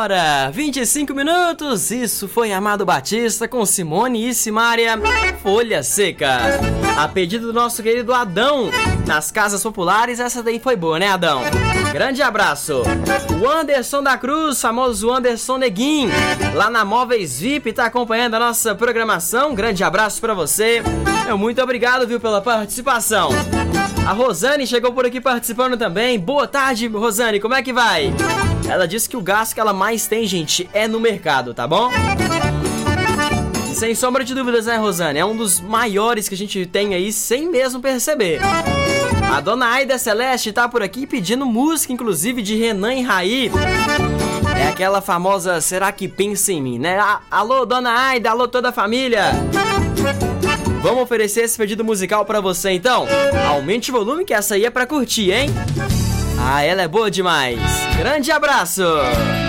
hora, 25 minutos. Isso foi Amado Batista com Simone e Simária, Folha Seca. A pedido do nosso querido Adão, nas casas populares, essa daí foi boa, né, Adão? Grande abraço. O Anderson da Cruz, famoso Anderson Neguinho, lá na Móveis VIP, tá acompanhando a nossa programação. Grande abraço pra você. Muito obrigado, viu, pela participação. A Rosane chegou por aqui participando também. Boa tarde, Rosane, como é que vai? Ela disse que o gasto que ela mais tem, gente, é no mercado, tá bom? Sem sombra de dúvidas, né, Rosane? É um dos maiores que a gente tem aí, sem mesmo perceber. A dona Aida Celeste tá por aqui pedindo música, inclusive, de Renan e Raí. É aquela famosa Será que pensa em mim, né? Alô, dona Aida, alô, toda a família. Vamos oferecer esse pedido musical pra você, então? Aumente o volume que essa aí é pra curtir, hein? Ela é boa demais. Grande abraço!